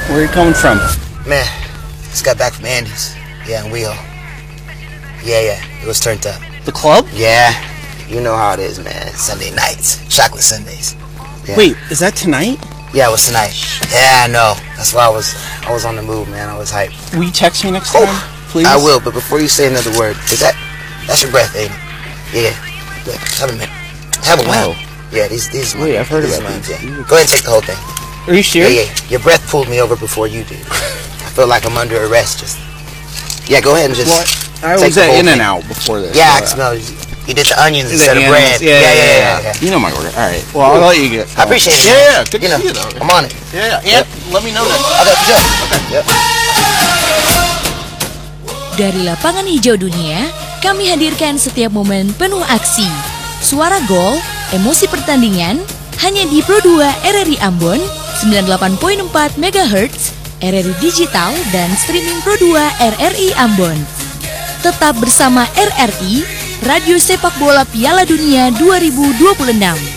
Where are you coming from? Man, just got back from Andy's. Yeah, in WeHo. Yeah, it was turned up. The club? Yeah, you know how it is, man. Sunday nights, chocolate Sundays. Yeah. Wait, is that tonight? Yeah, it was tonight. Yeah, I know. That's why I was on the move, man. I was hyped. Will you text me next time, please? I will, but before you say another word, that's your breath, Aiden. Yeah, have a minute. Have a wow. Yeah, these. Wait, I've heard about these. these. Yeah. Go ahead and take the whole thing. Are you serious? Yeah. Your breath pulled me over before you did. I feel like I'm under arrest. Yeah, go ahead and just. What? I was at In-N-Out before this. Yeah, I smell. You did the onions instead of bread. Yeah. You know my order. All right. Well, I'll let you get. I appreciate it. Yeah. Good to see you, though. I'm on it. Yeah. Let me know that. Okay. Yep. Dari lapangan hijau dunia, kami hadirkan setiap momen penuh aksi. Suara gol, emosi pertandingan, hanya di Pro 2 RRI Ambon, 98.4 MHz, RRI Digital, dan streaming Pro 2 RRI Ambon. Tetap bersama RRI, Radio Sepak Bola Piala Dunia 2026.